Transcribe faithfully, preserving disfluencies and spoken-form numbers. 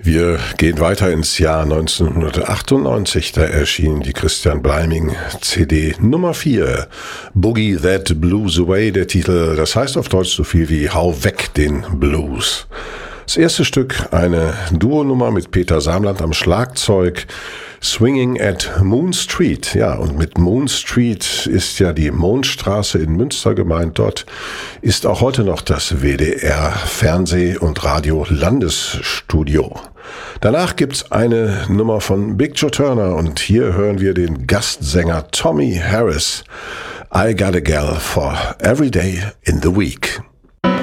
Wir gehen weiter ins Jahr neunzehnhundertachtundneunzig. Da erschien die Christian Bleiming C D Nummer vier. Boogie That Blues Away, der Titel. Das heißt auf Deutsch so viel wie Hau weg den Blues. Das erste Stück, eine Duonummer mit Peter Samland am Schlagzeug. Swinging at Moon Street. Ja, und mit Moon Street ist ja die Mondstraße in Münster gemeint. Dort ist auch heute noch das W D R Fernseh- und Radio-Landesstudio. Danach gibt's eine Nummer von Big Joe Turner und hier hören wir den Gastsänger Tommy Harris. I Got a Gal for Every Day in the Week.